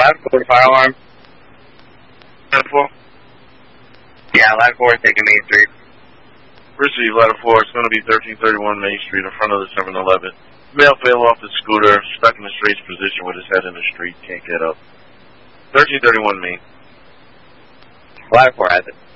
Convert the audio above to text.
Lab 4 firearm. Ladder 4? Yeah, Lab 4 taking Main Street. Receive, Ladder 4. It's going to be 1331 Main Street in front of the 7-Eleven. Male fell off the scooter, stuck in a strange position with his head in the street, can't get up. 1331 Main. Lab 4 has it.